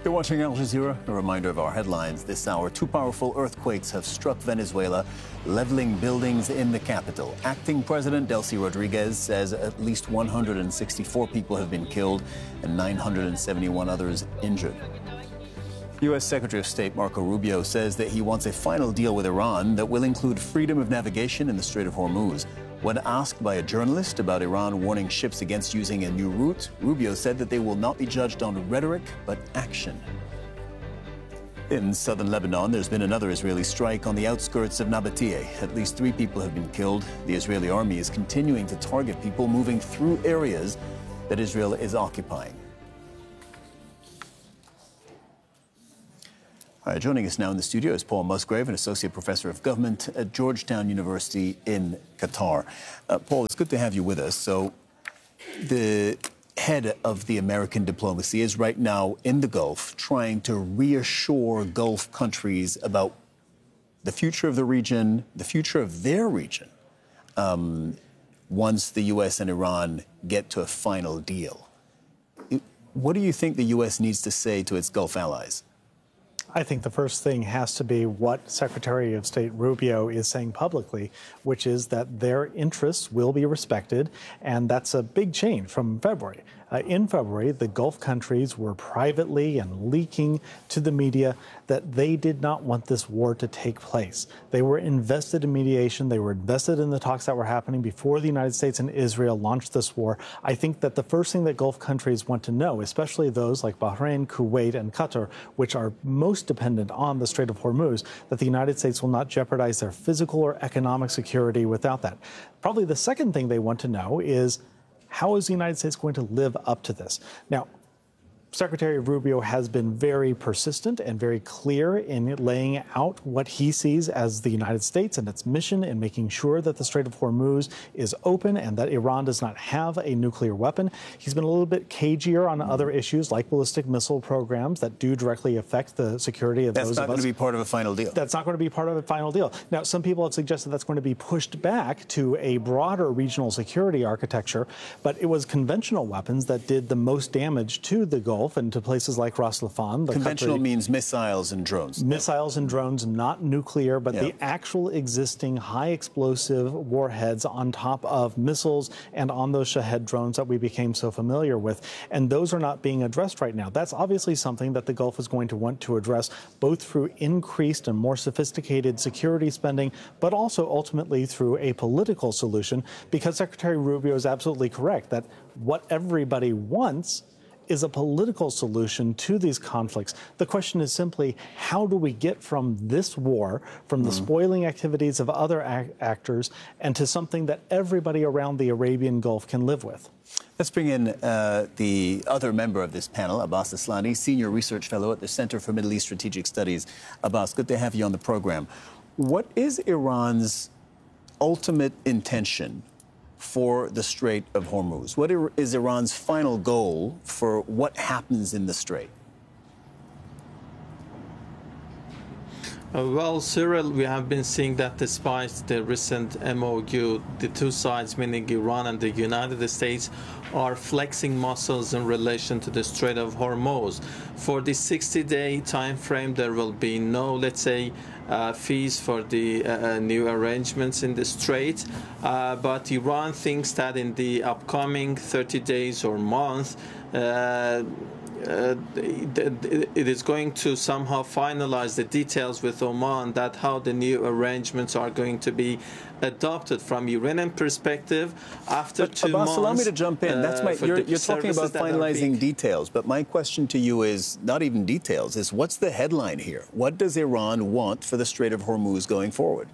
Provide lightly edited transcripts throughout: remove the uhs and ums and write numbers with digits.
You're watching Al Jazeera. A reminder of our headlines this hour. Two powerful earthquakes have struck Venezuela, leveling buildings in the capital. Acting President Delcy Rodriguez says at least 164 people have been killed and 971 others injured. U.S. Secretary of State Marco Rubio says that he wants a final deal with Iran that will include freedom of navigation in the Strait of Hormuz. When asked by a journalist about Iran warning ships against using a new route, Rubio said that they will not be judged on rhetoric, but action. In southern Lebanon, there's been another Israeli strike on the outskirts of Nabatea. At least 3 people have been killed. The Israeli army is continuing to target people moving through areas that Israel is occupying. All right, joining us now in the studio is Paul Musgrave, an associate professor of government at Georgetown University in Qatar. Paul, it's good to have you with us. So the head of the American diplomacy is right now in the Gulf trying to reassure Gulf countries about the future of the region, the future of their region, once the U.S. and Iran get to a final deal. What do you think the U.S. needs to say to its Gulf allies? I think the first thing has to be what Secretary of State Rubio is saying publicly, which is that their interests will be respected, and that's a big change from February. In February, the Gulf countries were privately and leaking to the media that they did not want this war to take place. They were invested in mediation. They were invested in the talks that were happening before the United States and Israel launched this war. I think that the first thing that Gulf countries want to know, especially those like Bahrain, Kuwait, and Qatar, which are most dependent on the Strait of Hormuz, that the United States will not jeopardize their physical or economic security without that. Probably the second thing they want to know is, how is the United States going to live up to this? Now, Secretary Rubio has been very persistent and very clear in laying out what he sees as the United States and its mission in making sure that the Strait of Hormuz is open and that Iran does not have a nuclear weapon. He's been a little bit cagier on other issues like ballistic missile programs that do directly affect the security of those of us. That's not going to be part of a final deal. That's not going to be part of a final deal. Now, some people have suggested that's going to be pushed back to a broader regional security architecture, but it was conventional weapons that did the most damage to the Gulf and to places like Ras Laffan. Conventional means missiles and drones. Missiles and drones, not nuclear, but the actual existing high explosive warheads on top of missiles and on those Shahed drones that we became so familiar with. And those are not being addressed right now. That's obviously something that the Gulf is going to want to address, both through increased and more sophisticated security spending, but also ultimately through a political solution, because Secretary Rubio is absolutely correct that what everybody wants is a political solution to these conflicts. The question is simply, how do we get from this war, from the spoiling activities of other actors, and to something that everybody around the Arabian Gulf can live with? Let's bring in the other member of this panel, Abbas Aslani, Senior Research Fellow at the Center for Middle East Strategic Studies. Abbas, good to have you on the program. What is Iran's ultimate intention for the Strait of Hormuz? What is Iran's final goal for what happens in the Strait? Well, Cyril, we have been seeing that despite the recent MOU, the two sides, meaning Iran and the United States, are flexing muscles in relation to the Strait of Hormuz. For the 60-day time frame, there will be no, let's say, fees for the new arrangements in the Strait. But Iran thinks that in the upcoming 30 days or month, it is going to somehow finalize the details with Oman, that how the new arrangements are going to be adopted from Iranian perspective after 2 months. Abbas, allow me to jump in. You're talking about finalizing details, but my question to you is not even details, is what's the headline here? What does Iran want for the Strait of Hormuz going forward?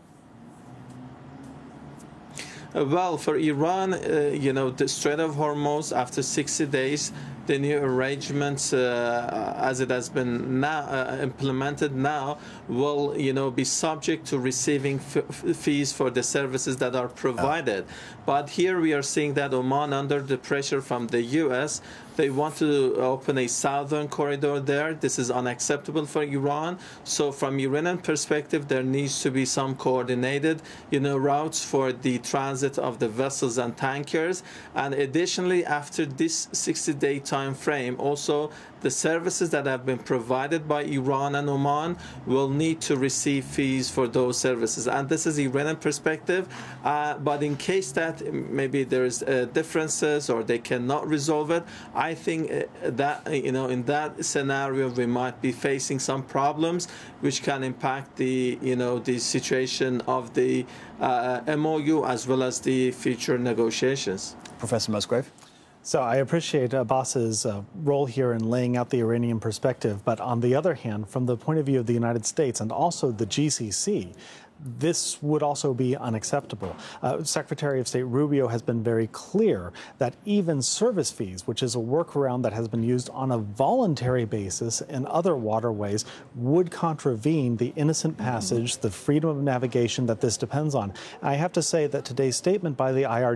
Well, for Iran, the Strait of Hormuz, after 60 days, the new arrangements, as it has been now implemented now, will, be subject to receiving fees for the services that are provided. But here we are seeing that Oman, under the pressure from the U.S., they want to open a southern corridor there. This is unacceptable for Iran. So from Iranian perspective, there needs to be some coordinated, routes for the transit of the vessels and tankers. And additionally, after this 60-day time time frame. Also, the services that have been provided by Iran and Oman will need to receive fees for those services. And this is Iranian perspective. But in case that maybe there's differences or they cannot resolve it, I think that, in that scenario, we might be facing some problems which can impact the situation of the MOU as well as the future negotiations. Professor Musgrave? So I appreciate Abbas's role here in laying out the Iranian perspective. But on the other hand, from the point of view of the United States and also the GCC, this would also be unacceptable. Secretary of State Rubio has been very clear that even service fees, which is a workaround that has been used on a voluntary basis in other waterways, would contravene the innocent passage, the freedom of navigation that this depends on. I have to say that today's statement by the IRG